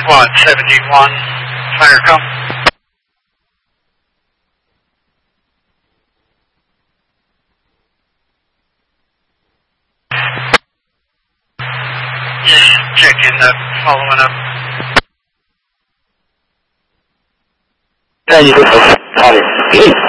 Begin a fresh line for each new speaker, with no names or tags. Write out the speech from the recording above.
Squad 71, fire come. Just checking up, following up.
Copy.